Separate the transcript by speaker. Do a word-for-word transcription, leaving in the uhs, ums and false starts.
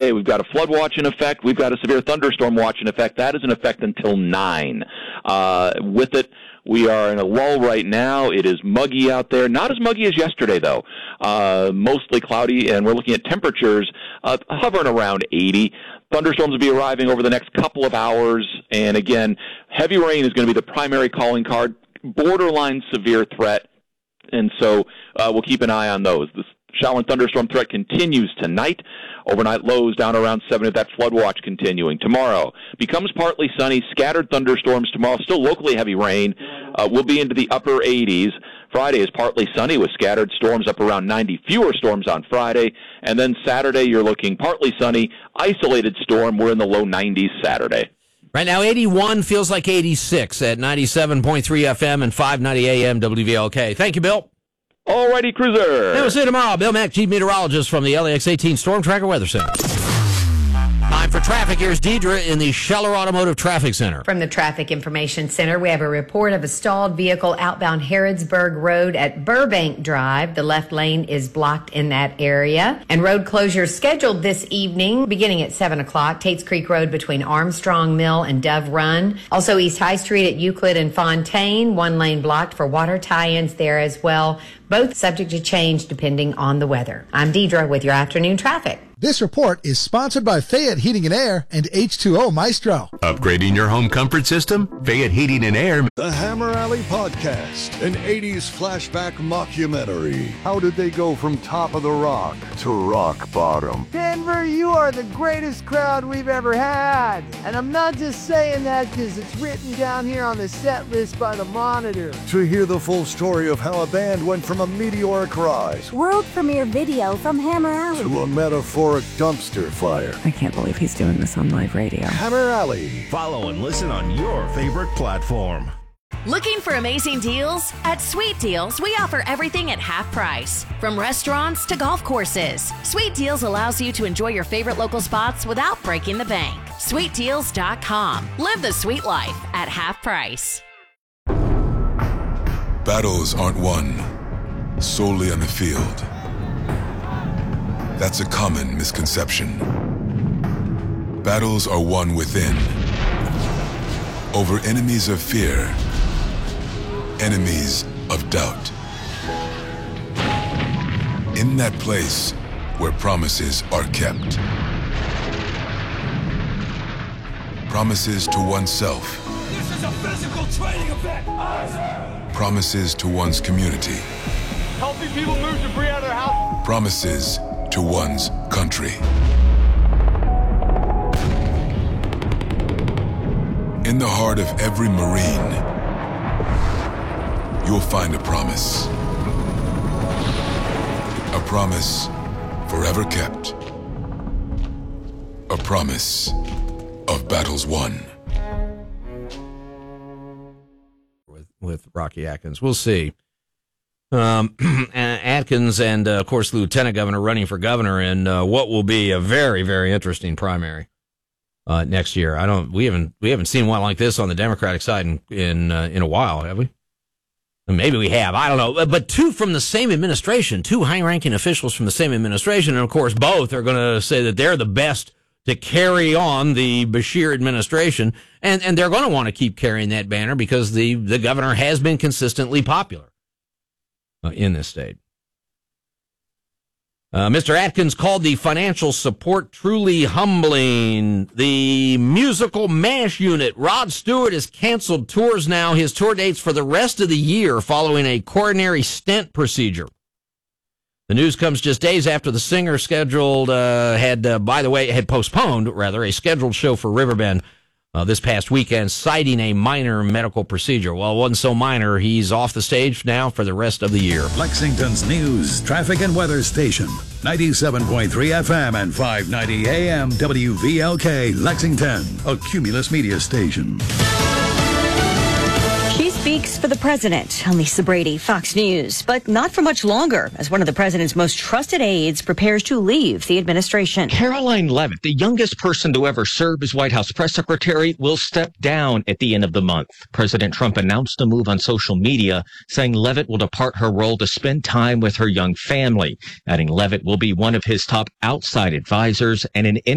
Speaker 1: Friday, we've got a flood watch in effect. We've got a severe thunderstorm watch in effect. That is in effect until nine. Uh, with it, we are in a lull right now. It is muggy out there. Not as muggy as yesterday, though. Uh, mostly cloudy, and we're looking at temperatures uh, hovering around eighty. Thunderstorms will be arriving over the next couple of hours. And again, heavy rain is going to be the primary calling card, borderline severe threat. And so uh, we'll keep an eye on those. This shower and thunderstorm threat continues tonight. Overnight lows down around seven with that flood watch continuing. Tomorrow becomes partly sunny, scattered thunderstorms tomorrow, still locally heavy rain. Uh, we'll be into the upper eighties. Friday is partly sunny with scattered storms up around ninety, fewer storms on Friday. And then Saturday, you're looking partly sunny, isolated storm. We're in the low nineties Saturday.
Speaker 2: Right now, eighty-one feels like eighty-six at ninety-seven point three F M and five ninety A M W V L K. Thank you, Bill.
Speaker 1: All righty, Cruiser.
Speaker 2: Hey, we'll see you tomorrow. Bill Mack, Chief Meteorologist from the L A X eighteen Storm Tracker Weather Center. Time for traffic. Here's Deidre in the Scheller Automotive Traffic Center.
Speaker 3: From the Traffic Information Center, we have a report of a stalled vehicle outbound Harrodsburg Road at Burbank Drive. The left lane is blocked in that area. And road closures scheduled this evening, beginning at seven o'clock. Tates Creek Road between Armstrong Mill and Dove Run. Also East High Street at Euclid and Fontaine. One lane blocked for water tie-ins there as well. Both subject to change depending on the weather. I'm Deidre with your afternoon traffic.
Speaker 4: This report is sponsored by Fayette Heating and Air and H two O Maestro.
Speaker 5: Upgrading your home comfort system? Fayette Heating and Air.
Speaker 6: The Hammer Alley Podcast, an eighties flashback mockumentary. How did they go from top of the rock to rock bottom?
Speaker 7: Denver, you are the greatest crowd we've ever had. And I'm not just saying that because it's written down here on the set list by the Monitor.
Speaker 6: To hear the full story of how a band went from a meteoric rise,
Speaker 8: world premiere video from Hammer Alley,
Speaker 6: to a metaphoric dumpster fire.
Speaker 9: I can't believe he's doing this on live radio.
Speaker 6: Hammer Alley.
Speaker 5: Follow and listen on your favorite platform.
Speaker 10: Looking for amazing deals? At Sweet Deals, we offer everything at half price. From restaurants to golf courses, Sweet Deals allows you to enjoy your favorite local spots without breaking the bank. sweet deals dot com. Live the sweet life at half price.
Speaker 11: Battles aren't won solely on the field. That's a common misconception. Battles are won within, over enemies of fear, enemies of doubt. In that place where promises are kept. Promises to oneself.
Speaker 12: This is a physical training event.
Speaker 11: Promises to one's community.
Speaker 12: Helping people move debris out of their house.
Speaker 11: Promises to one's country. In the heart of every Marine, you'll find a promise. A promise forever kept. A promise of battles won.
Speaker 2: With, with Rocky Atkins. We'll see. Um, Atkins and, uh, of course, Lieutenant Governor running for governor in uh, what will be a very, very interesting primary uh, next year. I don't. We haven't. We haven't seen one like this on the Democratic side in in, uh, in a while, have we? Maybe we have. I don't know. But two from the same administration, two high-ranking officials from the same administration, and of course, both are going to say that they're the best to carry on the Beshear administration, and and they're going to want to keep carrying that banner because the the governor has been consistently popular Uh, in this state. Uh, Mister Atkins called the financial support truly humbling. The musical MASH unit, Rod Stewart, has canceled tours now. His tour dates for the rest of the year following a coronary stent procedure. The news comes just days after the singer scheduled, uh, had, uh, by the way, had postponed, rather, a scheduled show for Riverbend Uh, this past weekend, citing a minor medical procedure. Well, it wasn't so minor. He's off the stage now for the rest of the year.
Speaker 13: Lexington's news, traffic, and weather station. ninety-seven point three F M and five ninety A M W V L K, Lexington, a Cumulus media station.
Speaker 8: She speaks for the president. I'm Lisa Brady, Fox News, but not for much longer, as one of the president's most trusted aides prepares to leave the administration.
Speaker 14: Caroline Leavitt, the youngest person to ever serve as White House press secretary, will step down at the end of the month. President Trump announced the move on social media, saying Leavitt will depart her role to spend time with her young family, adding Leavitt will be one of his top outside advisors and an